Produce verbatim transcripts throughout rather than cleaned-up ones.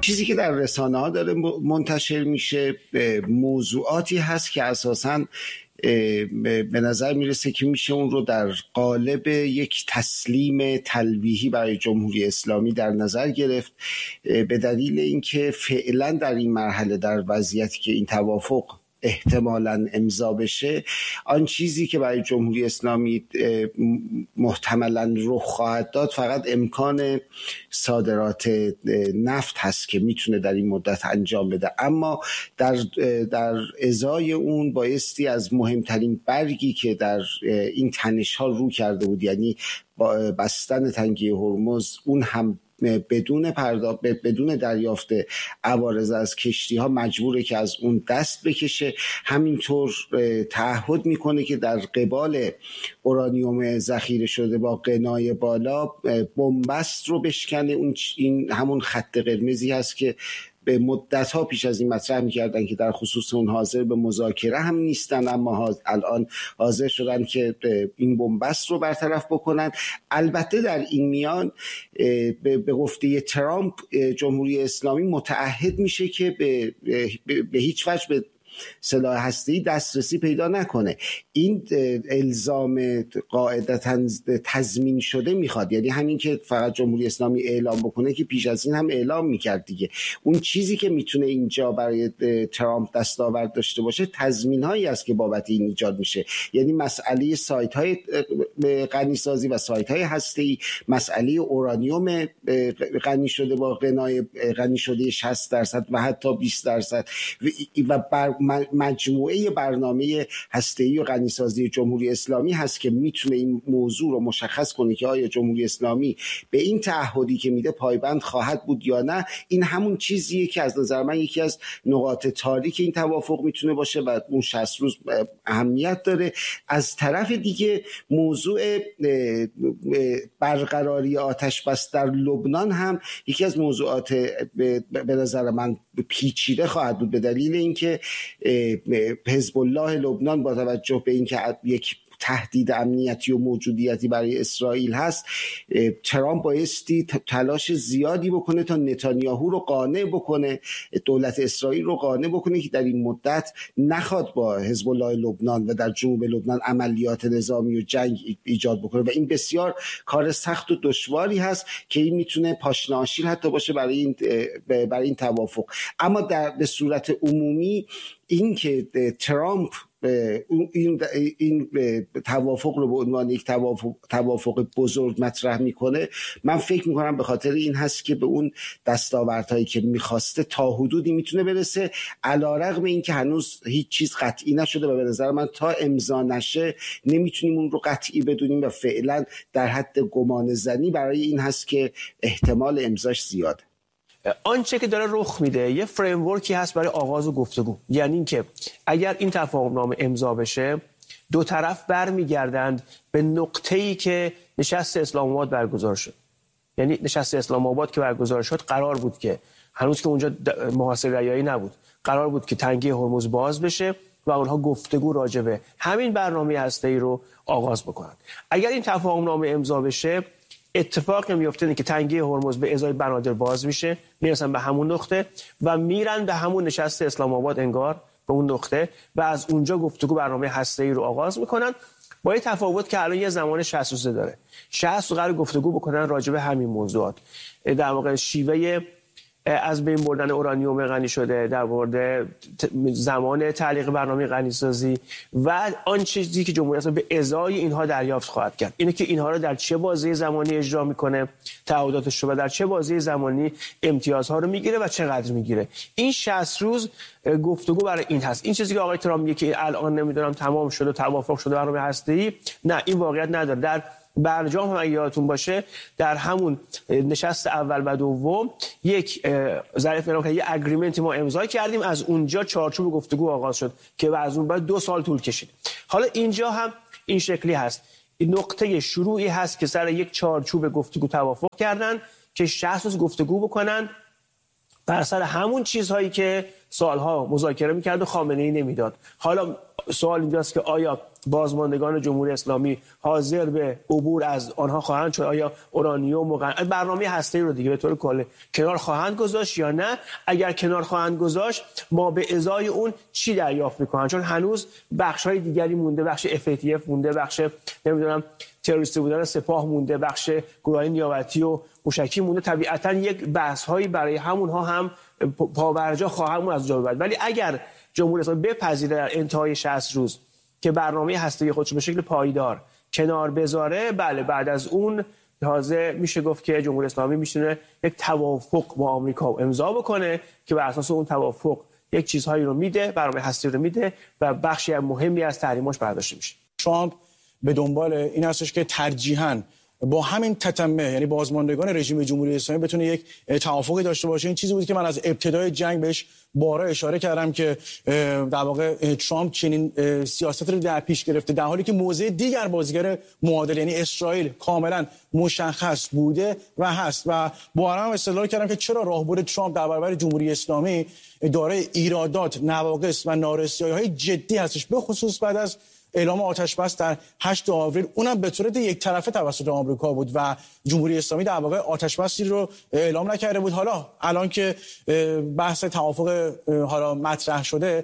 چیزی که در رسانه ها داره منتشر میشه موضوعاتی هست که اساساً به نظر میرسه که میشه اون رو در قالب یک تسلیم تلویحی برای جمهوری اسلامی در نظر گرفت، به دلیل اینکه فعلا در این مرحله در وضعیتی که این توافق احتمالاً امضا بشه، آن چیزی که برای جمهوری اسلامی محتملاً رخ خواهد داد فقط امکان صادرات نفت هست که میتونه در این مدت انجام بده. اما در در ازای اون بایستی از مهمترین برگی که در این تنش ها رو کرده بود، یعنی بستن تنگه هرمز، اون هم بدون پرداخت بدون دریافت عوارض از کشتی ها مجبوره که از اون دست بکشه. همینطور تعهد میکنه که در قبال اورانیوم ذخیره شده با قنای بالا بنبست رو بشکنه. اون این همون خط قرمزی هست که به مدت ها پیش از این مطرح میکردن که در خصوص اون حاضر به مذاکره هم نیستن، اما الان حاضر شدن که این بنبست رو برطرف بکنن. البته در این میان به گفته ترامپ جمهوری اسلامی متعهد میشه که به, به هیچ وجه به سلاح هسته‌ای دسترسی پیدا نکنه. این الزام قاعدتاً تضمین شده میخواد، یعنی همین که فقط جمهوری اسلامی اعلام بکنه که پیش از این هم اعلام میکرد دیگه. اون چیزی که میتونه اینجا برای ترامپ دستاورد داشته باشه تضمین هایی است که بابت این ایجاد میشه، یعنی مسئله سایت های غنی سازی و سایت های هسته‌ای، مسئله اورانیوم غنی شده با قنای غنی شده شصت درصد و حتی بیست درصد و بر مجموعه برنامه هسته‌ای و غنیسازی جمهوری اسلامی هست که میتونه این موضوع رو مشخص کنه که آیا جمهوری اسلامی به این تعهدی که میده پایبند خواهد بود یا نه. این همون چیزیه که از نظر من یکی از نقاط تاریک این توافق میتونه باشه و اون شصت روز اهمیت داره. از طرف دیگه موضوع برقراری آتش بس در لبنان هم یکی از موضوعات به نظر من پیچیده خواهد بود، به دلیل اینکه حزب الله لبنان با توجه به اینکه یک تهدید امنیتی و موجودیتی برای اسرائیل هست، ترامپ بایستی تلاش زیادی بکنه تا نتانیاهو رو قانع بکنه، دولت اسرائیل رو قانع بکنه که در این مدت نخواد با حزب الله لبنان و در جنوب لبنان عملیات نظامی و جنگ ایجاد بکنه و این بسیار کار سخت و دشواری هست که این میتونه پاشنه آشیل حتی باشه برای این برای این توافق. اما در به صورت عمومی این که ترامپ این این توافق رو به عنوان یک توافق توافق بزرگ مطرح میکنه، من فکر میکنم به خاطر این هست که به اون دستاوردهایی که میخواسته تا حدودی میتونه برسه، علیرغم این که هنوز هیچ چیز قطعی نشده و به نظر من تا امضا نشه نمیتونیم اون رو قطعی بدونیم و فعلا در حد گمان زنی برای این هست که احتمال امضاش زیاده. آنچه که داره رخ میده یه فریم ورکی هست برای آغاز گفتگو، یعنی اینکه اگر این تفاهم نامه امضا بشه دو طرف برمیگردند به نقطه‌ای که نشست اسلام آباد برگزار شد. یعنی نشست اسلام آباد که برگزار شد قرار بود که هنوز که اونجا محاصره ریایی نبود، قرار بود که تنگه هرمز باز بشه و اونها گفتگو راجع به همین برنامه هسته‌ای رو آغاز بکنن. اگر این تفاهم نامه امضا بشه اتفاقی میفته اینه که تنگه هرمز به ازای بنادر باز میشه، میرسن به همون نقطه و میرن به همون نشست اسلام آباد انگار به اون نقطه و از اونجا گفتگو برنامه هسته‌ای رو آغاز میکنن، با این تفاوت که الان یه زمان شصت روزه داره. شصت روز قرار گفتگو بکنن راجع به همین موضوعات، در واقع شیوه از بین بردن اورانیوم غنی شده، در مورد زمان تعلیق برنامه غنیسازی و آن چیزی که جمهوری اسلامی به ازای اینها دریافت خواهد کرد. اینه که اینها رو در چه بازه زمانی اجرا میکنه، تعهداتش رو، و در چه بازه زمانی امتیازها رو میگیره و چقدر میگیره. این شصت روز گفتگو برای این هست. این چیزی که آقای ترامپ میگه که الان نمیدونم تمام شده، توافق شده برنامه هسته‌ای، نه، این واقعیت نداره. در برجام هم اگه یادتون باشه در همون نشست اول و دوم یک ظریف اعلام که یه اگریمنتی ما امضا کردیم، از اونجا چارچوب گفتگو آغاز شد که از اون بعد دو سال طول کشید. حالا اینجا هم این شکلی هست، نقطه شروعی هست که سر یک چارچوب گفتگو توافق کردن که شصت روز گفتگو بکنن بر سر همون چیزهایی که سالها مذاکره می‌کرد و خامنه‌ای نمیداد. حالا سوال اینجاست که آیا بازماندگان جمهوری اسلامی حاضر به عبور از آنها خواهند شد؟ آیا اورانیوم و برنامه هسته‌ای رو دیگه به طور کلی کنار خواهند گذاشت یا نه؟ اگر کنار خواهند گذاشت ما به ازای اون چی دریافت میکنن؟ چون هنوز بخش‌های دیگری مونده، بخش اف ای تی اف مونده، بخش نمیدونم تروریستی بودن سپاه مونده، بخش گروه‌های نیابتی و موشکی مونده. طبیعتاً یک بحث‌هایی برای همونها هم پاورجا خواهند از جا بعد. ولی اگر جمهوری اسلامی بپذیره در انتهای شصت روز که برنامه هسته‌ای خودش به شکل پایدار کنار بذاره، بله بعد از اون تازه میشه گفت که جمهوری اسلامی میتونه یک توافق با آمریکا امضا بکنه که بر اساس اون توافق یک چیزهایی رو میده، برنامه هسته‌ای رو میده و بخشی مهمی از تحریماش برداشته میشه. ترامپ به دنبال این هستش که ترجیحاً با همین تتمه، یعنی بازماندگان رژیم جمهوری اسلامی، بتونه یک توافقی داشته باشه. این چیزی بود که من از ابتدای جنگ بهش بارها اشاره کردم که در واقع ترامپ چنین سیاست رو در پیش گرفته، در حالی که موضع دیگر بازیگر معادل یعنی اسرائیل کاملا مشخص بوده و هست. و بارها هم استدلال کردم که چرا راهبر ترامپ در برابر جمهوری اسلامی دارای ایرادات، نواقص و نارسایی‌های جدی هستش، به خصوص بعد از اعلام آتش بس در هشت آوریل، اونم به صورت یک طرفه توسط آمریکا بود و جمهوری اسلامی در واقع آتش بسی رو اعلام نکرده بود. حالا الان که بحث توافق حالا مطرح شده،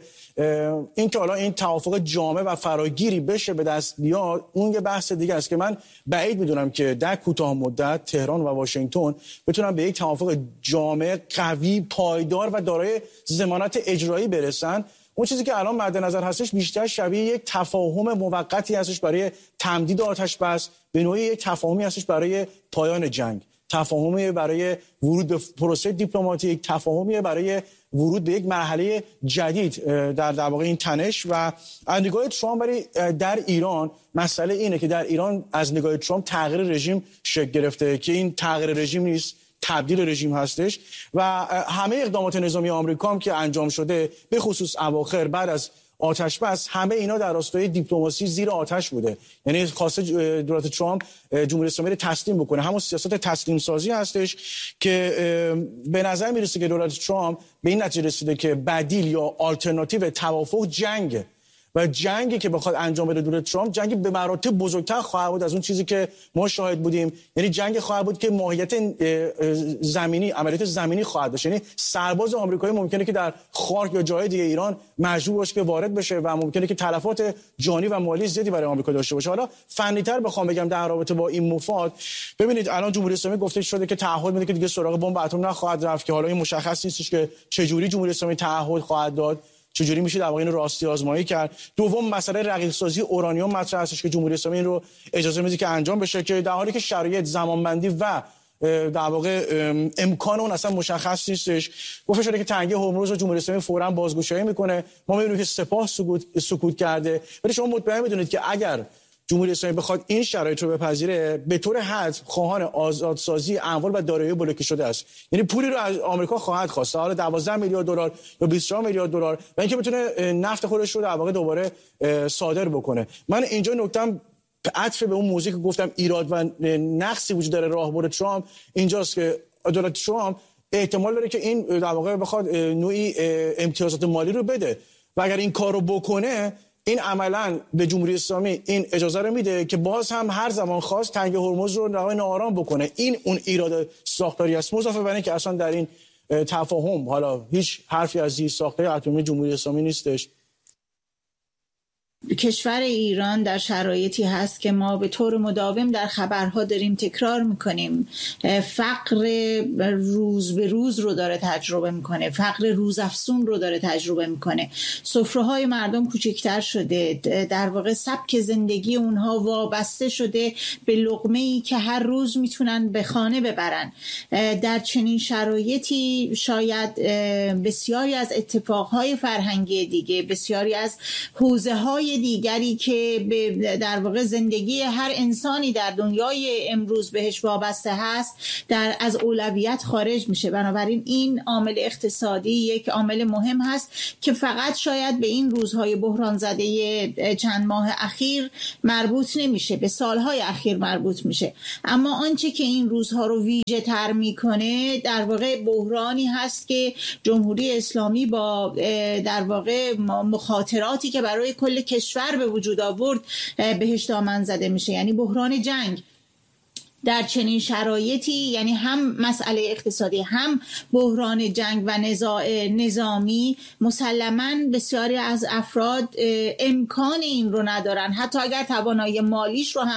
این که حالا این توافق جامع و فراگیری بشه به دست بیاد، اون یه بحث دیگه است که من بعید میدونم که در کوتاه مدت تهران و واشنگتن بتونن به یک توافق جامع، قوی، پایدار و دارای ضمانت اجرایی برسن. اون چیزی که الان مد نظر هستش بیشتر شبیه یک تفاهم موقتی هستش برای تمدید آتش بس، به نوعی یک تفاهمی هستش برای پایان جنگ، تفاهمی برای ورود به پروسه دیپلماتیک، تفاهمی برای ورود به یک مرحله جدید در در واقع این تنش. و از نگاه ترامپ برای در ایران مسئله اینه که در ایران از نگاه ترامپ تغییر رژیم شکل گرفته که این تغییر رژیم نیست، تبدیل رژیم هستش. و همه اقدامات نظامی آمریکا هم که انجام شده، به خصوص اواخر بعد از آتش بس، همه اینا در راستای دیپلماسی زیر آتش بوده. یعنی خواسته دولت ترامپ جمهوری اسلامی رو تسلیم بکنه. همون سیاست تسلیم سازی هستش که به نظر میرسه که دولت ترامپ به این نتیجه رسیده که بدیل یا آلترناتیو توافق جنگ و جنگی که بخواد انجام بده دولت ترامپ، جنگی به مراتب بزرگتر خواهد بود از اون چیزی که ما شاهد بودیم. یعنی جنگ خواهد بود که ماهیت زمینی، عملیات زمینی خواهد داشت. یعنی سرباز آمریکایی ممکنه که در خارج یا جای دیگه ایران مجبور باشه که وارد بشه و ممکنه که تلفات جانی و مالی زیادی برای آمریکا داشته باشه. حالا فنی‌تر بخوام بگم در رابطه با این مفاد، ببینید الان جمهوری اسلامی گفته شده که تعهد میده که دیگه سراغ بمب اتم نخواهد رفت، که حالا این مشخص نیستش که چه جوری جمهوری اسلامی تعهد خواهد داد، چجوری میشه در واقع این رو راستی آزمایی کرد. دوم مسئله رقیق سازی اورانیوم مطرح هستش که جمهوری اسلامی این رو اجازه میده که انجام بشه، که در حالی که شرایط، زمانبندی و در واقع امکان اون اصلا مشخص نیستش. گفته شده که تنگه هرمز رو جمهوری اسلامی فوراً بازگشایی میکنه. ما میبینیم که سپاه سکوت سکوت کرده. ولی شما مطمئن میدونید که اگر جمهوری اسلامی بخواد این شرایط رو بپذیره، به طور حتم خواهان آزادسازی اموال و دارایی بلوکه شده است. یعنی پولی رو از آمریکا خواهد خواست، حالا دوازده میلیارد دلار یا بیست و چهار میلیارد دلار، و اینکه بتونه نفت خودش رو در واقع دوباره صادر بکنه. من اینجا نکتم عطف به اون موضوعی که گفتم ایراد و نقصی وجود داره راهبر ترامپ اینجاست که دولت ترامپ احتمال داره که این در واقع بخواد نوعی امتیازات مالی رو بده و اگر این کارو بکنه، این عملاً به جمهوری اسلامی این اجازه رو میده که باز هم هر زمان خواست تنگه هرمز رو نوای ناآرام بکنه. این اون ایراد ساختاری است، مضافه بر اینکه اصلا در این تفاهم حالا هیچ حرفی از زیر ساخته اتمی جمهوری اسلامی نیستش. کشور ایران در شرایطی هست که ما به طور مداوم در خبرها داریم تکرار میکنیم، فقر روز به روز رو داره تجربه میکنه، فقر روزافزون رو داره تجربه میکنه. سفره‌های مردم کوچکتر شده، در واقع سبک زندگی اونها وابسته شده به لقمه‌ای که هر روز میتونن به خانه ببرن. در چنین شرایطی شاید بسیاری از اتفاقهای فرهنگی دیگه، بسیاری از حوزه‌های دیگری که به در واقع زندگی هر انسانی در دنیای امروز بهش وابسته هست در از اولویت خارج میشه. بنابراین این عامل اقتصادی یک عامل مهم هست که فقط شاید به این روزهای بحران زده چند ماه اخیر مربوط نمیشه، به سالهای اخیر مربوط میشه. اما آنچه که این روزها رو ویژه تر میکنه در واقع بحرانی هست که جمهوری اسلامی با در واقع مخاطراتی که برای کل کشور کشور به وجود آورد بهش دامن زده میشه. یعنی بحران جنگ در چنین شرایطی، یعنی هم مسئله اقتصادی هم بحران جنگ و نزاع نظامی، مسلماً بسیاری از افراد امکان این رو ندارن، حتی اگر توانایی مالیش رو هم